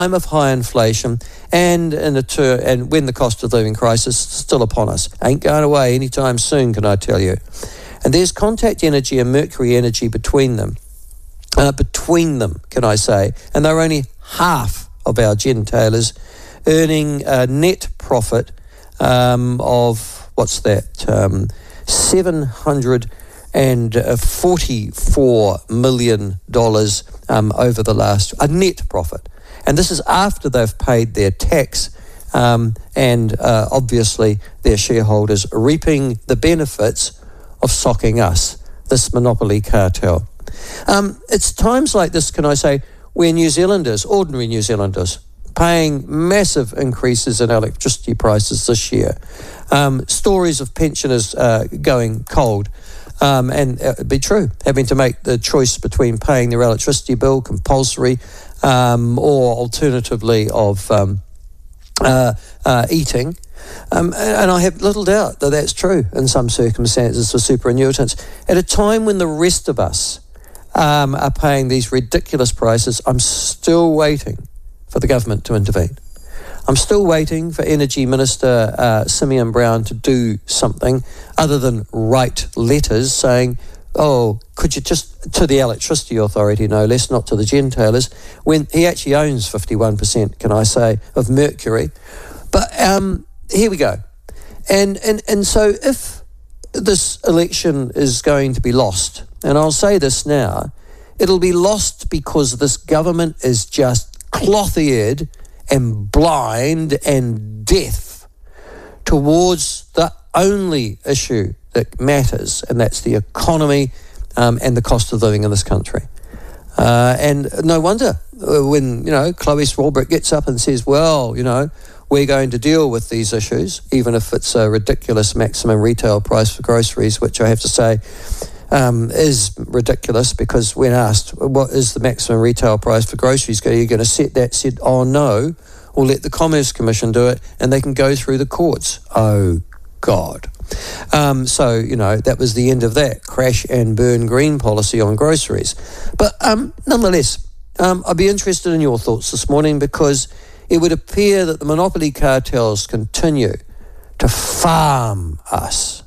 time of high inflation and when the cost of living crisis is still upon us. Ain't going away anytime soon, can I tell you. And there's Contact Energy and Mercury Energy between them, can I say, and they're only half of our gentailers, earning a net profit of, what's that, $744 million over the last, a net profit. And this is after they've paid their tax and obviously their shareholders reaping the benefits of socking us, this monopoly cartel. It's times like this, can I say, where New Zealanders, ordinary New Zealanders, paying massive increases in electricity prices this year. Stories of pensioners going cold. And it'd be true, having to make the choice between paying their electricity bill compulsory or alternatively of eating. And I have little doubt that that's true in some circumstances for superannuitants. At a time when the rest of us are paying these ridiculous prices, I'm still waiting for the government to intervene. I'm still waiting for Energy Minister Simeon Brown to do something other than write letters saying, oh, could you just, to the Electricity Authority no less, not to the gentailers, when he actually owns 51%, can I say, of Mercury. But here we go. And so if this election is going to be lost, and I'll say this now, it'll be lost because this government is just cloth-eared and blind and deaf towards the only issue that matters, and that's the economy and the cost of living in this country. And no wonder when, Chloe Swarbrick gets up and says, well, we're going to deal with these issues, even if it's a ridiculous maximum retail price for groceries, which I have to say is ridiculous, because when asked what is the maximum retail price for groceries, are you going to set that? Said, oh no, or let the Commerce Commission do it and they can go through the courts. Oh God. So, that was the end of that crash and burn green policy on groceries. But nonetheless, I'd be interested in your thoughts this morning, because it would appear that the monopoly cartels continue to farm us.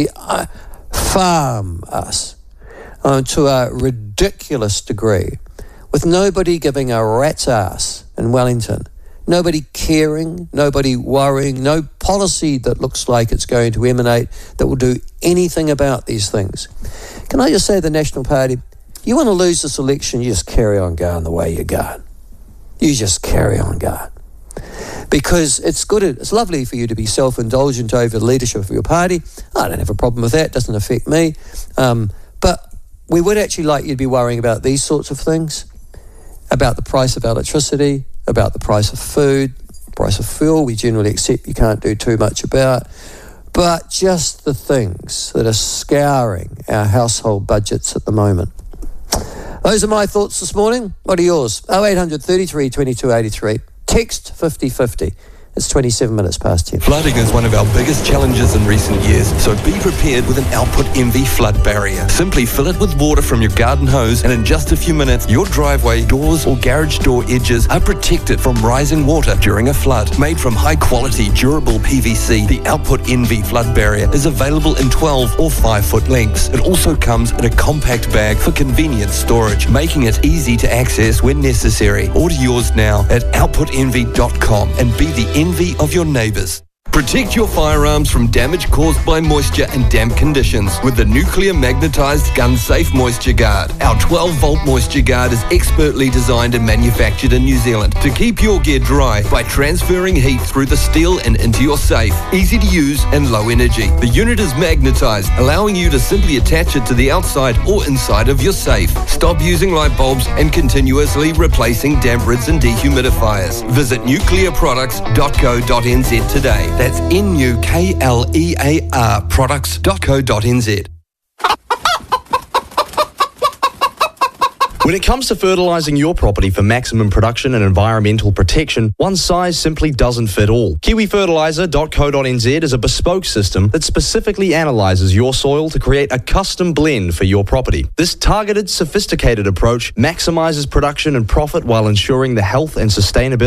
Farm us to a ridiculous degree, with nobody giving a rat's ass in Wellington, nobody caring, nobody worrying, no policy that looks like it's going to emanate that will do anything about these things. Can I just say, the National Party, you want to lose this election, you just carry on going the way you're going. You just carry on going. Because it's lovely for you to be self-indulgent over the leadership of your party. I don't have a problem with that, it doesn't affect me. But we would actually like you to be worrying about these sorts of things, about the price of electricity, about the price of food, price of fuel, we generally accept you can't do too much about, but just the things that are scouring our household budgets at the moment. Those are my thoughts this morning. What are yours? 0800 33 22 83. Text 5050. It's 27 minutes past 10. Flooding is one of our biggest challenges in recent years, so be prepared with an Output MV flood barrier. Simply fill it with water from your garden hose, and in just a few minutes, your driveway, doors or garage door edges are protected from rising water during a flood. Made from high-quality, durable PVC, the Output MV flood barrier is available in 12 or 5-foot lengths. It also comes in a compact bag for convenient storage, making it easy to access when necessary. Order yours now at outputenv.com and be the envy of your neighbours. Protect your firearms from damage caused by moisture and damp conditions with the nuclear magnetized gun safe moisture guard. Our 12-volt moisture guard is expertly designed and manufactured in New Zealand to keep your gear dry by transferring heat through the steel and into your safe. Easy to use and low energy. The unit is magnetized, allowing you to simply attach it to the outside or inside of your safe. Stop using light bulbs and continuously replacing damp rids and dehumidifiers. Visit nuclearproducts.co.nz today. That's NUKLEAR products.co.nz. When it comes to fertilising your property for maximum production and environmental protection, one size simply doesn't fit all. KiwiFertiliser.co.nz is a bespoke system that specifically analyses your soil to create a custom blend for your property. This targeted, sophisticated approach maximises production and profit while ensuring the health and sustainability